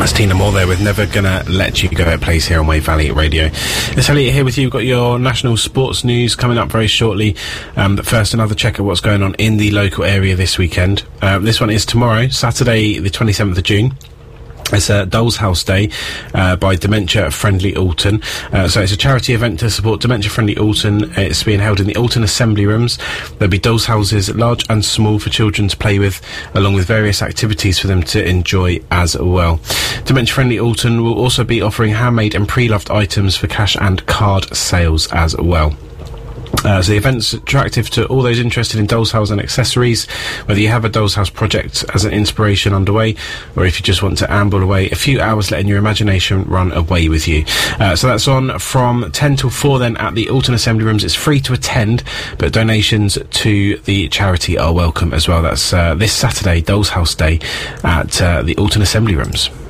That's Tina Moore there with Never Gonna Let You Go. It plays here on Wave Valley Radio. It's Elliot here with you. We've got your national sports news coming up very shortly. But first, another check of what's going on in the local area this weekend. This one is tomorrow, Saturday the 27th of June. It's Doll's House Day by Dementia Friendly Alton. So it's a charity event to support Dementia Friendly Alton. It's being held in the Alton Assembly Rooms. There'll be dolls' houses, large and small, for children to play with, along with various activities for them to enjoy as well. Dementia Friendly Alton will also be offering handmade and pre-loved items for cash and card sales as well. So the event's attractive to all those interested in Doll's House and accessories, whether you have a Doll's House project as an inspiration underway, or if you just want to amble away a few hours letting your imagination run away with you. So that's on from 10 till 4 then at the Alton Assembly Rooms. It's free to attend, but donations to the charity are welcome as well. That's this Saturday, Doll's House Day, at the Alton Assembly Rooms.